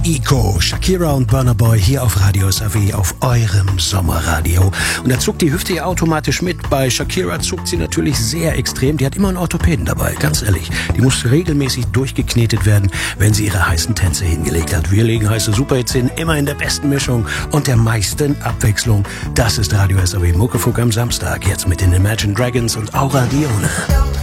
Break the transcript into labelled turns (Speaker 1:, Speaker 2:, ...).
Speaker 1: Ico, Shakira und Burna Boy hier auf Radio SAW, auf eurem Sommerradio. Und da zuckt die Hüfte ja automatisch mit. Bei Shakira zuckt sie natürlich sehr extrem. Die hat immer einen Orthopäden dabei, ganz ehrlich. Die muss regelmäßig durchgeknetet werden, wenn sie ihre heißen Tänze hingelegt hat. Wir legen heiße Superhits hin, immer in der besten Mischung und der meisten Abwechslung. Das ist Radio SAW Muckefuck am Samstag, jetzt mit den Imagine Dragons und Aura Dione.